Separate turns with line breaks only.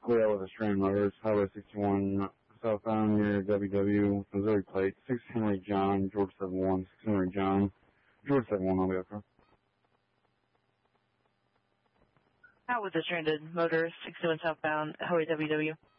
Clear with a Strand Motors, Highway 61, southbound near WW, Missouri plate, 6 Henry John, George 71, 6 Henry John, George 71, I'll be up here.
Out with the Stranded Motors, 61 southbound, Highway WW.